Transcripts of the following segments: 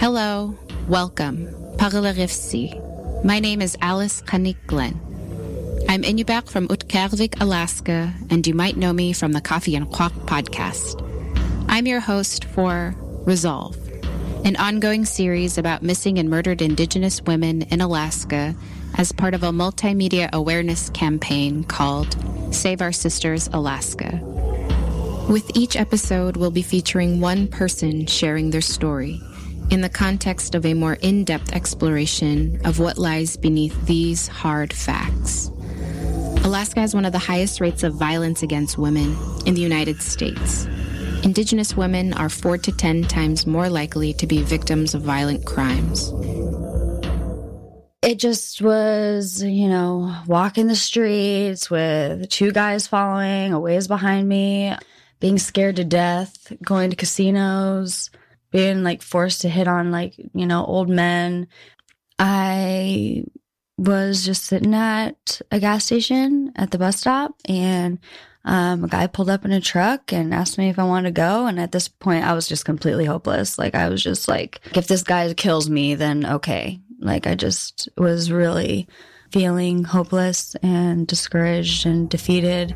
Hello, welcome, Parlarifsi. My name is Alice Kanik Glenn. I'm Inupiaq from Utqiagvik, Alaska, and you might know me from the Coffee and Quack podcast. I'm your host for Resolve, an ongoing series about missing and murdered Indigenous women in Alaska as part of a multimedia awareness campaign called Save Our Sisters Alaska. With each episode, we'll be featuring one person sharing their story in the context of a more in-depth exploration of what lies beneath these hard facts. Alaska has one of the highest rates of violence against women in the United States. Indigenous women are 4 to 10 times more likely to be victims of violent crimes. It just was, walking the streets with 2 guys following a ways behind me, being scared to death, going to casinos, being forced to hit on old men. I was just sitting at a gas station at the bus stop, and a guy pulled up in a truck and asked me if I wanted to go. And at this point, I was just completely hopeless. I was just if this guy kills me, then okay. I just was really feeling hopeless and discouraged and defeated.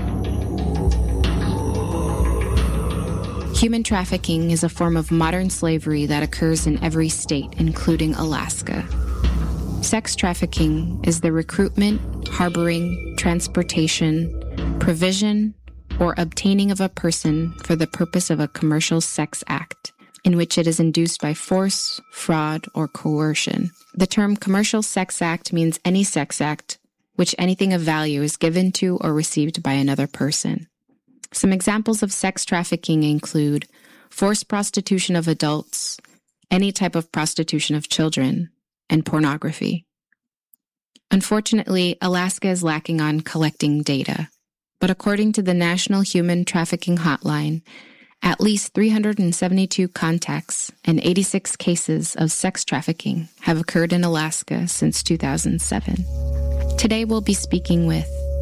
Human trafficking is a form of modern slavery that occurs in every state, including Alaska. Sex trafficking is the recruitment, harboring, transportation, provision, or obtaining of a person for the purpose of a commercial sex act, in which it is induced by force, fraud, or coercion. The term commercial sex act means any sex act which anything of value is given to or received by another person. Some examples of sex trafficking include forced prostitution of adults, any type of prostitution of children, and pornography. Unfortunately, Alaska is lacking on collecting data, but according to the National Human Trafficking Hotline, at least 372 contacts and 86 cases of sex trafficking have occurred in Alaska since 2007. Today we'll be speaking with